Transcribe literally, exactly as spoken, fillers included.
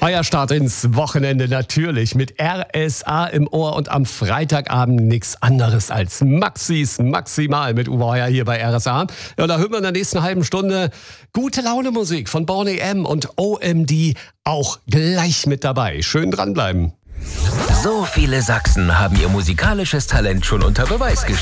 Start ins Wochenende natürlich mit R S A im Ohr und am Freitagabend nichts anderes als Maxis Maximal mit Uwe Heuer hier bei R S A. Ja, da hören wir in der nächsten halben Stunde gute Laune Musik von Boney M und O M D auch gleich mit dabei. Schön dranbleiben. So viele Sachsen haben ihr musikalisches Talent schon unter Beweis gestellt.